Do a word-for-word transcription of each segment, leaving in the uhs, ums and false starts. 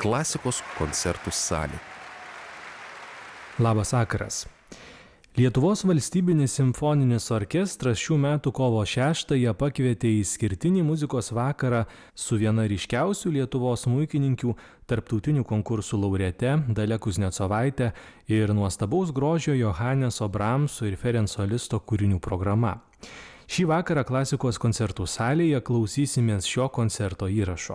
Klasikos koncertų salė. Labas vakaras. Lietuvos valstybinis simfoninis orkestras šių metų kovo šeštąją pakvietė į išskirtinį muzikos vakarą su viena ryškiausių Lietuvos smuikininkių, tarptautinių konkursų laureate Dalia Kuznecovaite ir nuostabaus grožio Johaneso Bramso ir Ferenco Listo kūrinių programa. Šį vakarą Klasikos koncertų salėje klausysimės šio koncerto įrašo.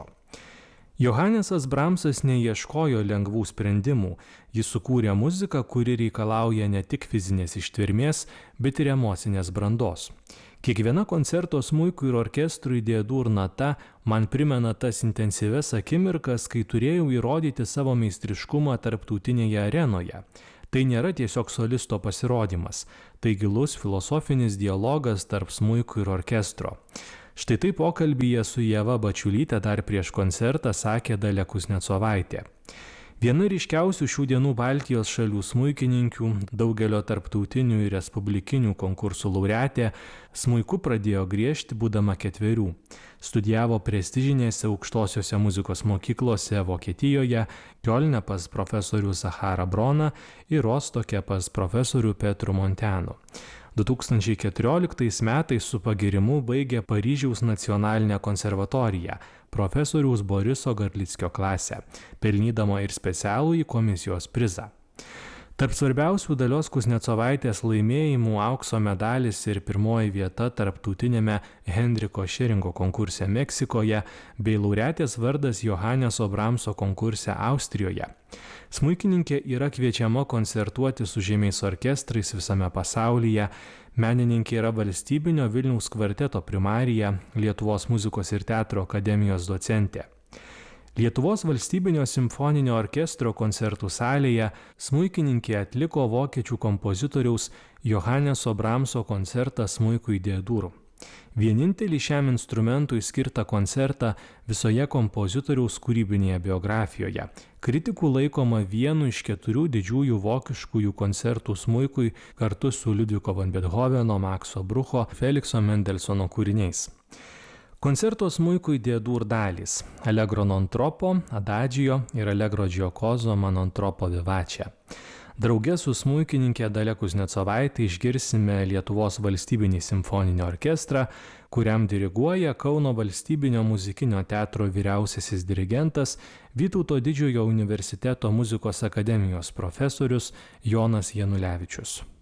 Johanesas Bramsas neieškojo lengvų sprendimų, jis sukūrė muziką, kuri reikalauja ne tik fizinės ištvermės, bet ir emocinės brandos. Kiekviena koncerto smuikui ir orkestrui D-dur nata man primena tas intensyves akimirkas, kai turėjau įrodyti savo meistriškumą tarptautinėje arenoje. Tai nėra tiesiog solisto pasirodymas, tai gilus filosofinis dialogas tarp smuikų ir orkestro. Štai taip pokalbyje su Ieva Bačiulyte dar prieš koncertą sakė Dalia Kuznecovaitė. Viena ryškiausių šių dienų Baltijos šalių smuikininkių, daugelio tarptautinių ir respublikinių konkursų laureatė, smuiku pradėjo griežti būdama ketverių. Studijavo prestižinėse aukštosiose muzikos mokyklose Vokietijoje, Kiolne pas profesorių Zacharą Broną ir Rostoke pas profesorių Petru Montenu. du tūkstančiai keturioliktais metais su pagirimu baigė Paryžiaus nacionalinę konservatoriją, profesoriaus Boriso Garlickio klasę, pelnydama ir specialųjį komisijos prizą. Tarp svarbiausių Dalios Kuznecovaitės laimėjimų aukso medalis ir pirmoji vieta tarptautinėme Henriko Šeringo konkurse Meksikoje bei laureatės vardas Johaneso Bramso konkurse Austrijoje. Smuikininkė yra kviečiama koncertuoti su žymiais orkestrais visame pasaulyje, menininkė yra valstybinio Vilniaus kvarteto primarija, Lietuvos muzikos ir teatro akademijos docentė. Lietuvos valstybinio simfoninio orkestro koncertų salėje smuikininkė atliko vokiečių kompozitoriaus Johaneso Bramso koncertą smuikui D-dur. Vienintelį šiam instrumentui skirtą koncertą visoje kompozitoriaus kūrybinėje biografijoje. Kritikų laikoma vienu iš keturių didžiųjų vokiškųjų koncertų smuikui kartu su Liudviko van Bethoveno, Makso Brucho, Felikso Mendelsono kūriniais. Koncerto smuikui D-dur dalys – Allegro non troppo, Adagio ir Allegro giocoso ma non troppo vivace. Drauge su smuikininkė Dalia Kuznecovaitė išgirsime Lietuvos valstybinį simfoninį orkestrą, kuriam diriguoja Kauno valstybinio muzikinio teatro vyriausiasis dirigentas Vytauto Didžiojo universiteto muzikos akademijos profesorius Jonas Janulevičius.